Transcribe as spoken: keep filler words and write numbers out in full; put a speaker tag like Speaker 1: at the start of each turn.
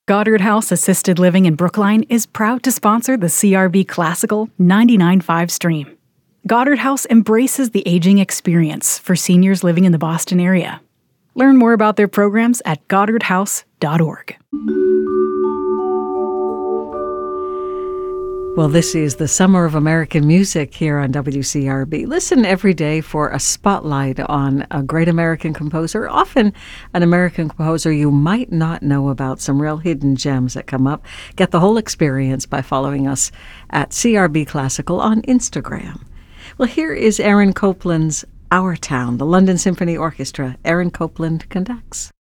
Speaker 1: Goddard House Assisted Living in Brookline is proud to sponsor the C R B Classical ninety-nine point five stream. Goddard House embraces the aging experience for seniors living in the Boston area. Learn more about their programs at goddard house dot org.
Speaker 2: Well, this is the Summer of American Music here on W C R B. Listen every day for a spotlight on a great American composer, often an American composer you might not know about, some real hidden gems that come up. Get the whole experience by following us at C R B Classical on Instagram. Well, here is Aaron Copland's Our Town, the London Symphony Orchestra. Aaron Copland conducts.